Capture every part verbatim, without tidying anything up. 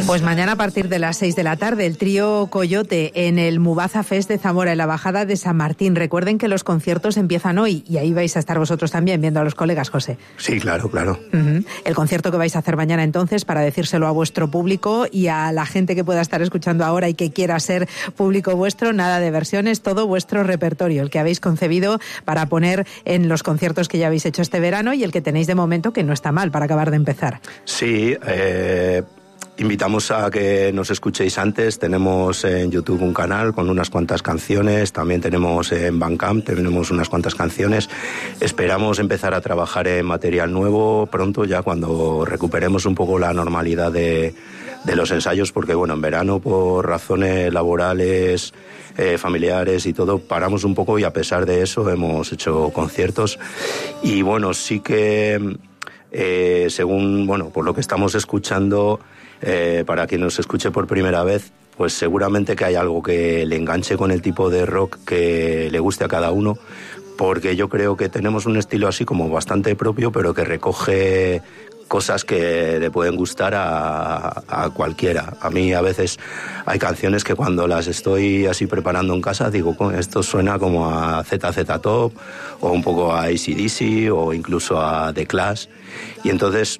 Pues mañana a partir de las seis de la tarde, el trío Coyote en el Mubaza Fest de Zamora, en la Bajada de San Martín. Recuerden que los conciertos empiezan hoy y ahí vais a estar vosotros también viendo a los colegas, José. Sí, claro, claro. Uh-huh. El concierto que vais a hacer mañana entonces, para decírselo a vuestro público y a la gente que pueda estar escuchando ahora y que quiera ser público vuestro, nada de versiones, todo vuestro repertorio, el que habéis concebido para poner en los conciertos que ya habéis hecho este verano y el que tenéis de momento, que no está mal para acabar de empezar. Sí, eh... invitamos a que nos escuchéis antes. Tenemos en YouTube un canal con unas cuantas canciones, también tenemos en Bandcamp, tenemos unas cuantas canciones. Esperamos empezar a trabajar en material nuevo pronto, ya cuando recuperemos un poco la normalidad de, de los ensayos, porque bueno, en verano por razones laborales, eh, familiares y todo, paramos un poco y a pesar de eso hemos hecho conciertos. Y bueno, sí que eh, según, bueno, por lo que estamos escuchando, Eh, para quien nos escuche por primera vez, pues seguramente que hay algo que le enganche con el tipo de rock que le guste a cada uno, porque yo creo que tenemos un estilo así como bastante propio, pero que recoge cosas que le pueden gustar a, a cualquiera. A mí a veces hay canciones que cuando las estoy así preparando en casa digo, esto suena como a Z Z Top o un poco a A C D C o incluso a The Clash, y entonces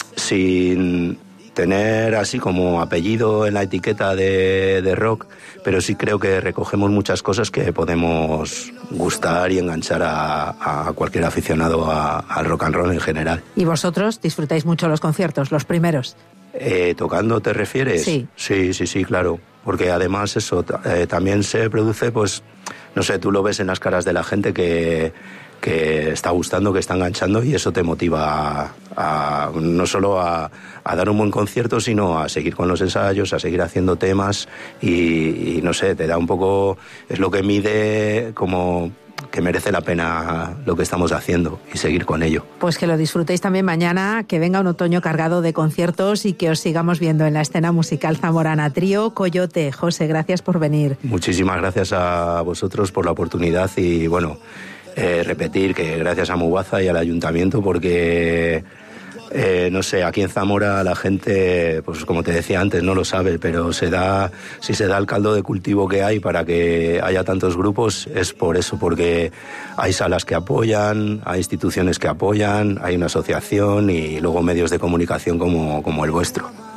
sin tener así como apellido en la etiqueta de, de rock, pero sí creo que recogemos muchas cosas que podemos gustar y enganchar a, a cualquier aficionado a, al rock and roll en general. ¿Y vosotros disfrutáis mucho los conciertos, los primeros? Eh, ¿Tocando te refieres? Sí. Sí, sí, sí, claro. Porque además eso eh, también se produce, pues, no sé, tú lo ves en las caras de la gente que... que está gustando, que está enganchando, y eso te motiva a, a, no solo a, a dar un buen concierto, sino a seguir con los ensayos, a seguir haciendo temas y, y no sé, te da un poco, es lo que mide como que merece la pena lo que estamos haciendo y seguir con ello. Pues que lo disfrutéis también mañana, que venga un otoño cargado de conciertos y que os sigamos viendo en la escena musical zamorana. Trío Coyote. José, gracias por venir. Muchísimas gracias a vosotros por la oportunidad y bueno, Eh, repetir que gracias a Mubaza y al ayuntamiento, porque eh, no sé, aquí en Zamora la gente, pues como te decía antes, no lo sabe, pero se da, si se da el caldo de cultivo que hay para que haya tantos grupos, es por eso, porque hay salas que apoyan, hay instituciones que apoyan, hay una asociación y luego medios de comunicación como, como el vuestro.